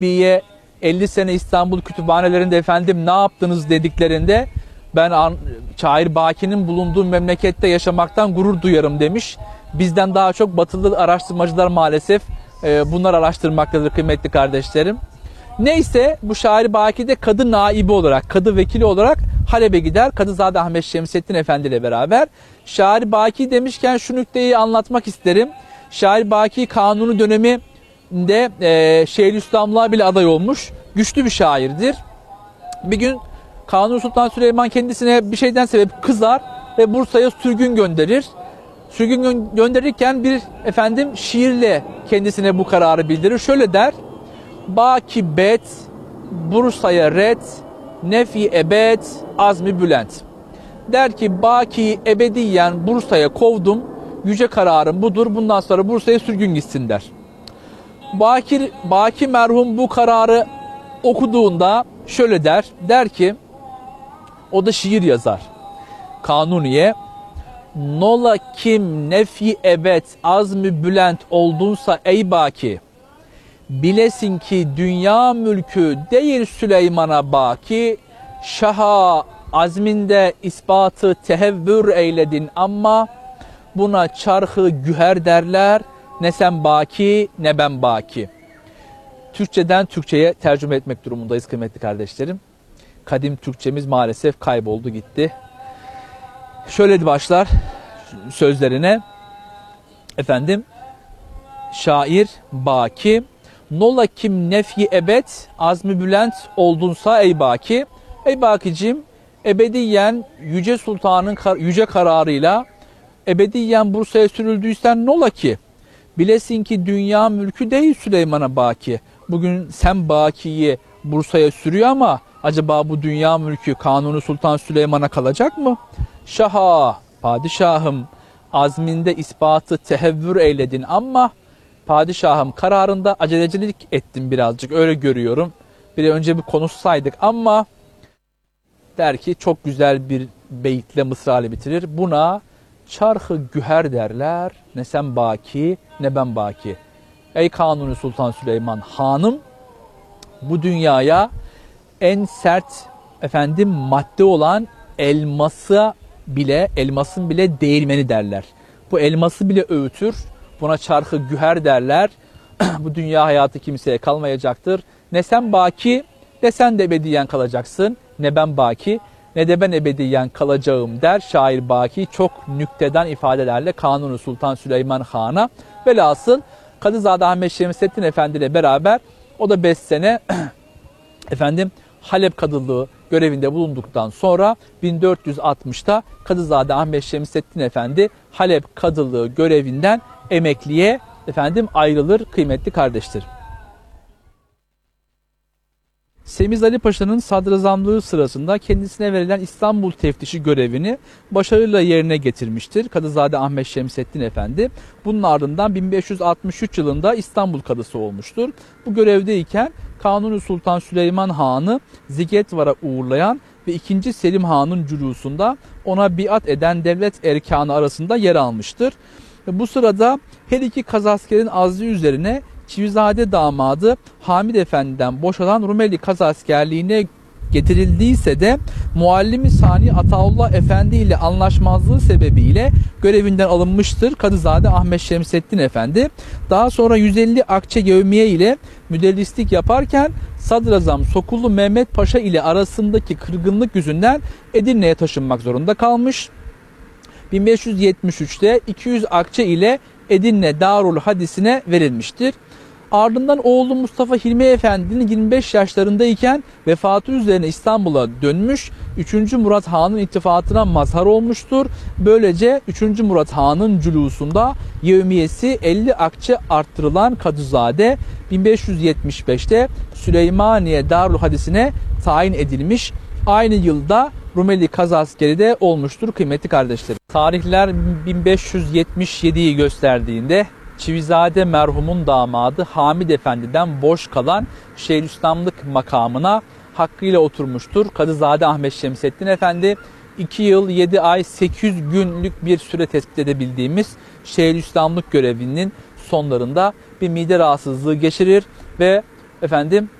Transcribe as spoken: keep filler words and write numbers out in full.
Biye elli sene İstanbul kütüphanelerinde efendim ne yaptınız dediklerinde ben şair Baki'nin bulunduğu memlekette yaşamaktan gurur duyarım demiş. Bizden daha çok batılı araştırmacılar maalesef e, bunlar araştırmaktadır kıymetli kardeşlerim. Neyse bu şair Baki de kadı naibi olarak, kadı vekili olarak Halep'e gider. Kadızade Ahmet Şemsettin Efendi ile beraber. Şair Baki demişken şu nükteyi anlatmak isterim. Şair Baki Kanuni döneminde e, Şeyhülislamlığa bile aday olmuş. Güçlü bir şairdir. Bir gün Kanuni Sultan Süleyman kendisine bir şeyden sebep kızar ve Bursa'ya sürgün gönderir. Sürgün gö gönderirken bir efendim şiirle kendisine bu kararı bildirir. Şöyle der: Baki bet, Bursa'ya ret, nefi ebed, azmi bülent. Der ki Baki ebediyen Bursa'ya kovdum, yüce kararım budur, bundan sonra Bursa'ya sürgün gitsin der. Baki, Baki merhum bu kararı okuduğunda şöyle der, der ki, o da şiir yazar Kanuni'ye: Nola kim nefi ebed azmi bülent oldunsa ey Baki, bilesin ki dünya mülkü değil Süleyman'a baki, şaha azminde ispatı tehevvür eyledin ama buna çarhı güher derler, ne sen baki ne ben baki. Türkçeden Türkçe'ye tercüme etmek durumundayız kıymetli kardeşlerim. Kadim Türkçemiz maalesef kayboldu gitti. Şöyle başlar sözlerine efendim şair Baki: Nola kim nefi ebed azmi bülent oldunsa ey Baki. Ey Bakicim, ebediyen yüce sultanın yüce kararıyla ebediyen Bursa'ya sürüldüysen nola ki, bilesin ki dünya mülkü değil Süleyman'a baki. Bugün sen Baki'yi Bursa'ya sürüyor ama acaba bu dünya mülkü Kanuni Sultan Süleyman'a kalacak mı? Şaha, padişahım, azminde ispatı tehevvür eyledin ama padişahım kararında acelecilik ettim birazcık, öyle görüyorum. Bir önce bir konuşsaydık ama der ki çok güzel bir beytle mısrayla bitirir. Buna çarhı güher derler, ne sen baki ne ben baki. Ey Kanuni Sultan Süleyman hanım, bu dünyaya en sert efendim madde olan elması bile, elmasın bile değirmeni derler. Bu elması bile öğütür. Buna çarhı güher derler. Bu dünya hayatı kimseye kalmayacaktır. Ne sen baki ne sen de ebediyen kalacaksın. Ne ben baki ne de ben ebediyen kalacağım der şair Baki çok nükteden ifadelerle Kanuni Sultan Süleyman Han'a. Velhasıl Kadızade Ahmet Şemsettin Efendi ile beraber o da beş sene efendim Halep Kadılığı görevinde bulunduktan sonra bin dört yüz altmışta Kadızade Ahmet Şemsettin Efendi Halep Kadılığı görevinden emekliye efendim ayrılır kıymetli kardeşlerim. Semiz Ali Paşa'nın sadrazamlığı sırasında kendisine verilen İstanbul teftişi görevini başarıyla yerine getirmiştir Kadızade Ahmet Şemsettin Efendi. Bunun ardından bin beş yüz altmış üç yılında İstanbul kadısı olmuştur. Bu görevdeyken Kanuni Sultan Süleyman Han'ı Zigetvar'a uğurlayan ve ikinci Selim Han'ın cülusunda ona biat eden devlet erkanı arasında yer almıştır. Bu sırada her iki kazaskerin azli üzerine Çivizade damadı Hamid Efendi'den boşalan Rumeli kazaskerliğine getirildiyse de Muallim-i Sani Ataullah Efendi ile anlaşmazlığı sebebiyle görevinden alınmıştır Kadızade Ahmet Şemsettin Efendi. Daha sonra yüz elli akçe yevmiye ile müderrislik yaparken Sadrazam Sokullu Mehmet Paşa ile arasındaki kırgınlık yüzünden Edirne'ye taşınmak zorunda kalmış. bin beş yüz yetmiş üçte iki yüz akçe ile Edirne Darul Hadis'ine verilmiştir. Ardından oğlu Mustafa Hilmi Efendi'nin yirmi beş yaşlarındayken vefatı üzerine İstanbul'a dönmüş, üçüncü Murat Han'ın ittifatına mazhar olmuştur. Böylece üçüncü Murat Han'ın cülusunda yevmiyesi elli akçe arttırılan Kadızade bin beş yüz yetmiş beşte Süleymaniye Darul Hadis'ine tayin edilmiş. Aynı yılda Rumeli kazaskeri de olmuştur kıymetli kardeşlerim. Tarihler bin beş yüz yetmiş yediyi gösterdiğinde Çivizade merhumun damadı Hamid Efendi'den boş kalan Şeyhülislamlık makamına hakkıyla oturmuştur Kadızade Ahmet Şemsettin Efendi. iki yıl yedi ay sekiz yüz günlük bir süre tespit edebildiğimiz Şeyhülislamlık görevinin sonlarında bir mide rahatsızlığı geçirir ve efendim